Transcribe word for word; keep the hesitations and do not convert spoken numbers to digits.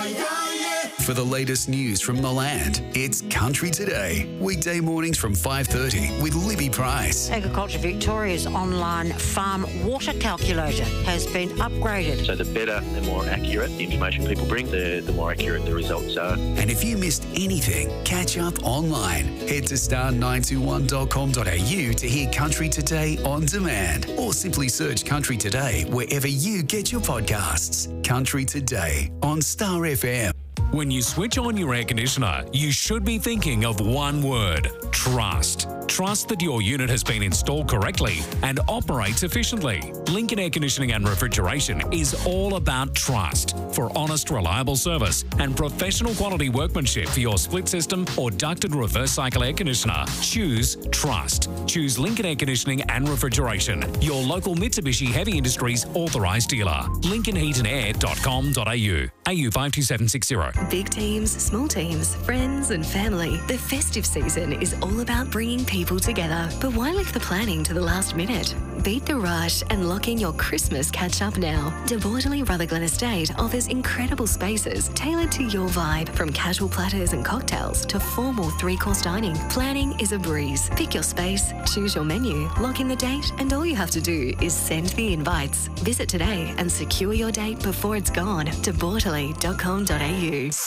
For the latest news from the land, it's Country Today. Weekday mornings from five thirty with Libby Price. Agriculture Victoria's online farm water calculator has been upgraded. So the better and more accurate the information people bring, the, the more accurate the results are. And if you missed anything, catch up online. Head to star nine two one dot com dot a u to hear Country Today on demand, or simply search Country Today wherever you get your podcasts. Country Today on Star F M. When you switch on your air conditioner, you should be thinking of one word: trust. Trust that your unit has been installed correctly and operates efficiently. Lincoln Air Conditioning and Refrigeration is all about trust. For honest, reliable service and professional quality workmanship for your split system or ducted reverse cycle air conditioner, choose trust. Choose Lincoln Air Conditioning and Refrigeration, your local Mitsubishi Heavy Industries authorised dealer. lincoln heat and air dot com dot a u. A U five two seven six zero. Big teams, small teams, friends and family. The festive season is all about bringing people together. But why leave the planning to the last minute? Beat the rush and lock in your Christmas catch-up now. De Bordeley Rutherglen Estate offers incredible spaces tailored to your vibe, from casual platters and cocktails to formal three-course dining. Planning is a breeze. Pick your space, choose your menu, lock in the date, and all you have to do is send the invites. Visit today and secure your date before it's gone. de bordeley dot com dot a u.